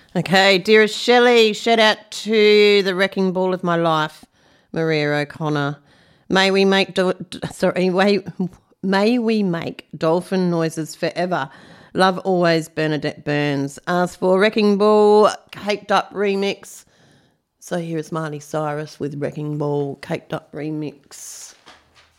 Okay, dearest Shelley, shout out to the wrecking ball of my life, Maria O'Connor. May we make dolphin noises forever. Love always, Bernadette Burns. Ask for Wrecking Ball Caked Up Remix. So here is Miley Cyrus with Wrecking Ball Caked Up Remix.